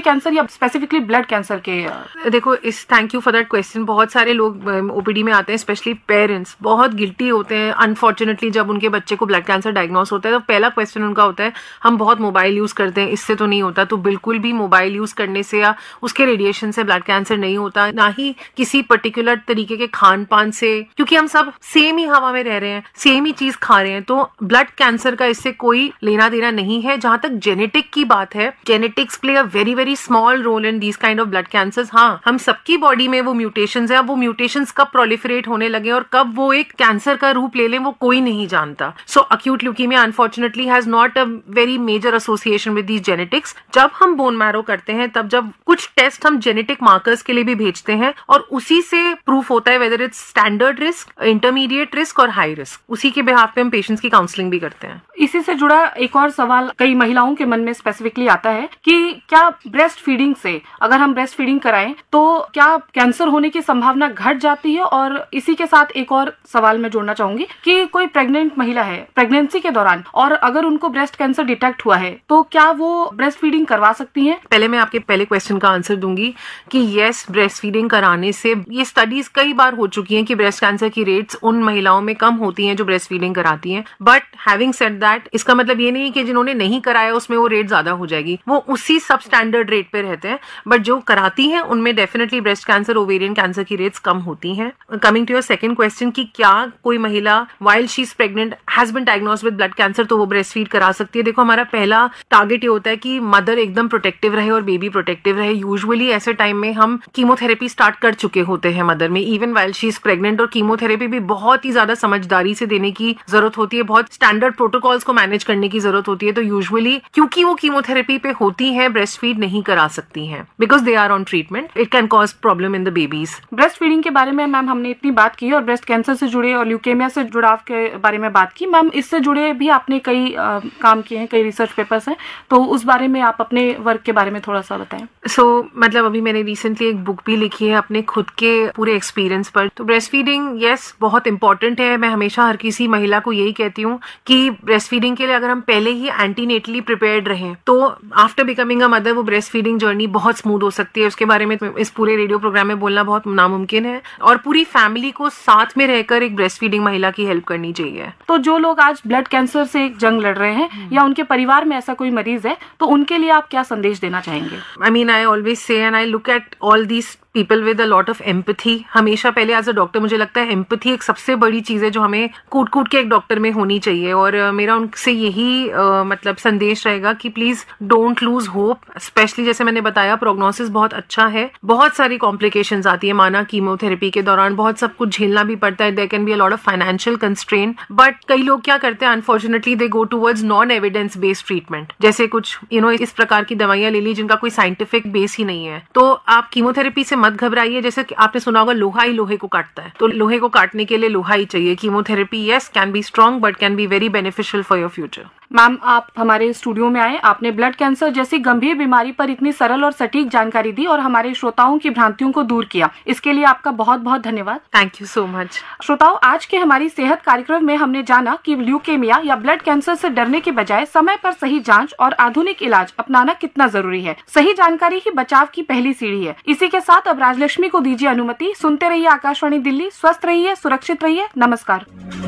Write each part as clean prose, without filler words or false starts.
Cancer या specifically blood cancer के? देखो, thank you for that question. बहुत सारे लोग ओपीडी में आते हैं, स्पेशली पेरेंट्स बहुत गिल्टी होते हैं अनफॉर्चुनेटली जब उनके बच्चे को ब्लड कैंसर डायग्नोस होता है। तो पहला क्वेश्चन उनका होता है हम बहुत मोबाइल यूज करते हैं, इससे तो नहीं होता। तो बिल्कुल भी मोबाइल यूज करने से या उसके रेडिएशन से ब्लड कैंसर नहीं होता, ना ही किसी पर्टिकुलर तरीके के खान पान से, क्योंकि हम सब सेम ही हवा में रह रहे हैं, सेम ही चीज खा रहे हैं। तो ब्लड कैंसर का इससे कोई लेना देना नहीं है। जहां तक जेनेटिक की बात है, genetics play a very very small role in these kind of blood cancers. हाँ, हम सबकी बॉडी में वो म्यूटेशंस है, वो म्यूटेशंस कब प्रोलिफरेट होने लगे और कब वो एक कैंसर का रूप ले लें वो कोई नहीं जानता। सो acute leukaemia unfortunately has not a very major association with these genetics. जब हम बोन मैरो करते हैं तब जब कुछ टेस्ट हम जेनेटिक मार्कर्स के लिए भी भेजते हैं और उसी से प्रूफ होता है whether it's standard risk, intermediate risk और हाई रिस्क। उसी के बिहाफ पे हम पेशेंट्स की काउंसलिंग भी करते हैं। इसी से जुड़ा एक और सवाल कई महिलाओं के मन में स्पेसिफिकली आता है कि क्या ब्रेस्ट फीडिंग से, अगर हम ब्रेस्ट फीडिंग कराएं तो क्या कैंसर होने की संभावना घट जाती है? और इसी के साथ एक और सवाल मैं जोड़ना चाहूंगी कि कोई प्रेग्नेंट महिला है प्रेगनेंसी के दौरान और अगर उनको ब्रेस्ट कैंसर डिटेक्ट हुआ है तो क्या वो ब्रेस्ट फीडिंग करवा सकती हैं? पहले मैं आपके पहले क्वेश्चन का आंसर दूंगी कि यस, ब्रेस्ट फीडिंग कराने से ये स्टडीज कई बार हो चुकी हैं कि ब्रेस्ट कैंसर की रेट्स उन महिलाओं में कम होती हैं जो ब्रेस्ट फीडिंग कराती हैं। बट हैविंग सेड दैट, इसका मतलब ये नहीं कि जिन्होंने नहीं कराया उसमें वो रेट ज्यादा हो जाएगी, वो उसी सब स्टैंडर्ड रेट पे रहते हैं। बट जो कराती हैं उनमें definitely breast cancer, ovarian cancer की रेट्स कम होती हैं। Coming to your second question कि क्या कोई महिला while she is pregnant has been diagnosed with blood cancer तो वो ब्रेस्ट फीड करा सकती है? देखो, हमारा पहला टारगेट ये होता है कि मदर एकदम प्रोटेक्टिव रहे और बेबी प्रोटेक्टिव रहे। यूजुअली ऐसे टाइम में हम कीमोथेरेपी स्टार्ट कर चुके होते हैं मदर में, even while she is pregnant. और कीमोथेरेपी भी बहुत ही ज्यादा समझदारी से देने की जरूरत होती है, बहुत स्टैंडर्ड प्रोटोकॉल्स को मैनेज करने की जरूरत होती है। तो यूजुअली क्योंकि वो कीमोथेरेपी पे होती है, ब्रेस्ट फीड नहीं करा सकती हैं because they are on treatment. It can cause problem in the babies. Breast feeding के बारे में मैम हमने इतनी बात की और ब्रेस्ट कैंसर से जुड़े और ल्यूकेमिया से जुड़ाव के बारे में बात की। मैम, इससे जुड़े भी आपने कई काम किए हैं, कई रिसर्च पेपर्स हैं, तो उस बारे में आप अपने वर्क के बारे में थोड़ा सा बताएं। मतलब अभी मैंने रिसेंटली एक बुक भी लिखी है अपने खुद के पूरे एक्सपीरियंस पर। तो ब्रेस्ट फीडिंग यस बहुत इंपॉर्टेंट है। मैं हमेशा हर किसी महिला को यही कहती हूँ कि ब्रेस्ट फीडिंग के लिए अगर हम पहले ही एंटीनेटली प्रिपेयर्ड रहें तो आफ्टर बिकमिंग अ मदर वो ब्रेस्ट फीडिंग जर्नी बहुत स्मूथ हो सकती है। उसके बारे में इस पूरे रेडियो प्रोग्राम में बोलना बहुत नामुमकिन है और पूरी फैमिली को साथ में रहकर एक ब्रेस्ट फीडिंग महिला की हेल्प करनी चाहिए। तो जो लोग आज ब्लड कैंसर से एक जंग लड़ रहे हैं या उनके परिवार में ऐसा कोई मरीज है तो उनके लिए आप क्या संदेश देना चाहेंगे? I mean, I always say and I look at all these people with a lot of empathy. हमेशा पहले एज अ डॉक्टर मुझे लगता है एम्पैथी एक सबसे बड़ी चीज है जो हमें कूट कूट के एक डॉक्टर में होनी चाहिए। और मेरा उनसे यही मतलब संदेश रहेगा कि please don't lose hope. Specially जैसे मैंने बताया प्रोग्नोसिस बहुत अच्छा है, बहुत सारी कॉम्प्लिकेशंस आती है, माना कीमोथेरेपी के दौरान बहुत सब कुछ झेलना भी पड़ता है। There can be a lot of financial constraint, but कई लोग क्या करते हैं unfortunately they go towards non evidence based treatment, जैसे कुछ इस प्रकार की दवाइयां ले ली जिनका कोई साइंटिफिक बेस ही नहीं है। तो आप कीमोथेरेपी से मत घबराइए। जैसे आपने सुना होगा लोहा ही लोहे को काटता है, तो लोहे को काटने के लिए लोहा ही चाहिए। Chemotherapy yes can be strong but can be very beneficial for your future. Ma'am, आप हमारे स्टूडियो में आए, आपने ब्लड कैंसर जैसी गंभीर बीमारी पर इतनी सरल और सटीक जानकारी दी और हमारे श्रोताओं की भ्रांतियों को दूर किया। इसके लिए आपका बहुत बहुत धन्यवाद। Thank you so much. श्रोताओं, आज के हमारी सेहत कार्यक्रम में हमने जाना कि ल्यूकेमिया या ब्लड कैंसर से डरने के बजाय समय पर सही जांच और आधुनिक इलाज अपनाना कितना जरूरी है। सही जानकारी ही बचाव की पहली सीढ़ी है। इसी के साथ अब राजलक्ष्मी को दीजिए अनुमति। सुनते रहिए आकाशवाणी दिल्ली। स्वस्थ रहिए, सुरक्षित रहिए। नमस्कार।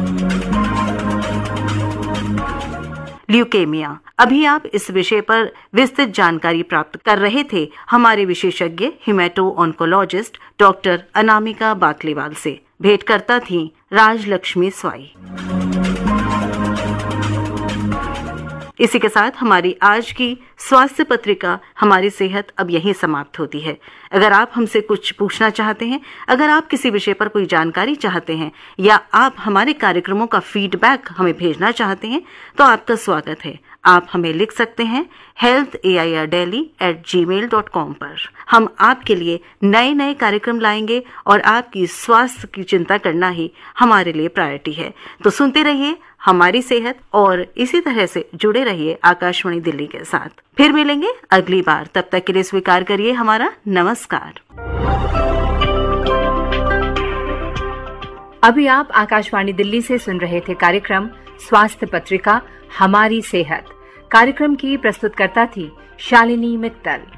ल्यूकेमिया, अभी आप इस विषय पर विस्तृत जानकारी प्राप्त कर रहे थे हमारे विशेषज्ञ हिमेटो ऑन्कोलॉजिस्ट डॉक्टर अनामिका बाकलीवाल से। भेंटकर्ता थी राजलक्ष्मी स्वाई। इसी के साथ हमारी आज की स्वास्थ्य पत्रिका हमारी सेहत अब यहीं समाप्त होती है। अगर आप हमसे कुछ पूछना चाहते हैं, अगर आप किसी विषय पर कोई जानकारी चाहते हैं या आप हमारे कार्यक्रमों का फीडबैक हमें भेजना चाहते हैं तो आपका स्वागत है। आप हमें लिख सकते हैं healthairdelhi@gmail.com पर। हम आपके लिए नए नए कार्यक्रम लाएंगे और आपकी स्वास्थ्य की चिंता करना ही हमारे लिए प्रायोरिटी है। तो सुनते रहिए हमारी सेहत और इसी तरह से जुड़े रहिए आकाशवाणी दिल्ली के साथ। फिर मिलेंगे अगली बार, तब तक के लिए स्वीकार करिए हमारा नमस्कार। अभी आप आकाशवाणी दिल्ली से सुन रहे थे कार्यक्रम स्वास्थ्य पत्रिका हमारी सेहत। कार्यक्रम की प्रस्तुतकर्ता थी शालिनी मित्तल।